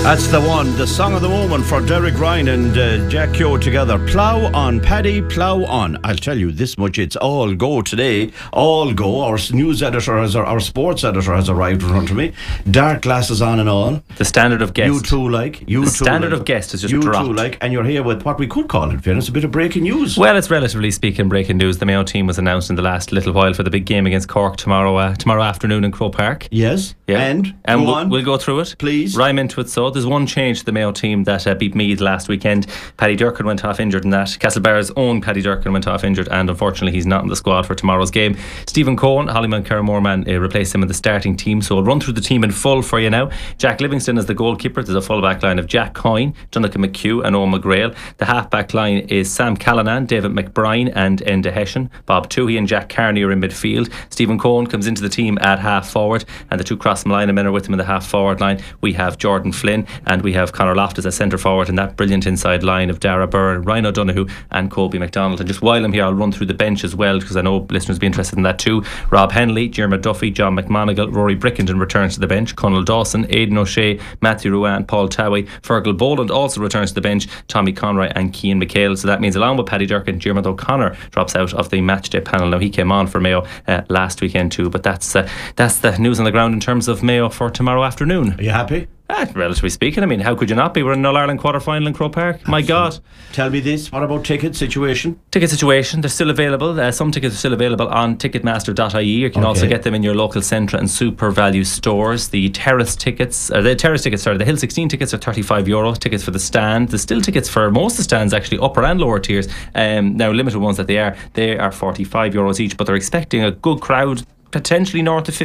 That's the one, the song of the moment for Derek Ryan and Jack Keogh together. Plough on, Paddy, plough on. I'll tell you this much, it's all go today. All go. Our news editor, our sports editor has arrived in front of me. Dark glasses on and all. The standard of guest. You two the standard of guest has just dropped. You two and you're here with what we could call, in fairness, a bit of breaking news. Well, it's relatively speaking breaking news. The Mayo team was announced in the last little while for the big game against Cork tomorrow afternoon in Croke Park. Yes. Yeah. And we'll go through it. Please. Rhyme into it. So there's one change to the Mayo team that beat Meath last weekend. Paddy Durcan went off injured in that. Castlebarra's own Paddy Durcan went off injured, and unfortunately he's not in the squad for tomorrow's game. Stephen Cohen, Hollyman Kerr-Moorman replaced him in the starting team. So I'll run through the team in full for you now. Jack Livingston is the goalkeeper. There's a full back line of Jack Coyne, Jonathan McHugh and Owen McGrail. The half back line is Sam Callanan, David McBride and Enda Hession. Bob Toohey and Jack Carney are in midfield. Stephen Cohen comes into the team at half forward, and the two cross-line men are with him in the half forward line. We have Jordan Flynn and we have Conor Loftus as centre forward, and that brilliant inside line of Dara Burr, Ryan O'Donoghue and Colby McDonald. And just while I'm here, I'll run through the bench as well, because I know listeners will be interested in that too. Rob Henley, Jeremy Duffy, John McMonigal, Rory Brickenden returns to the bench. Conal Dawson, Aidan O'Shea, Matthew Ruan, Paul Towie. Fergal Boland also returns to the bench. Tommy Conroy and Cian McHale. So that means along with Paddy Durcan, Jeremy O'Connor drops out of the matchday panel. Now he came on for Mayo last weekend too, but that's the news on the ground in terms of Mayo for tomorrow afternoon. Are you happy? Relatively speaking, I mean, how could you not be? We're in an All-Ireland quarter-final in Croke Park. My God. Tell me this, what about ticket situation? Ticket situation, they're still available. Some tickets are still available on ticketmaster.ie. You can also get them in your local Centra and Super Value stores. The Hill 16 tickets are €35. Tickets for the stand. There's still tickets for most of the stands, actually, upper and lower tiers. Now, limited ones that they are €45 each, but they're expecting a good crowd, potentially north of